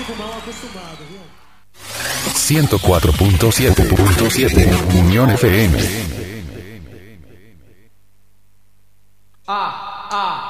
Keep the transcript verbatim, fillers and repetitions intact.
ciento cuatro punto siete Unión F M. Ah, ah.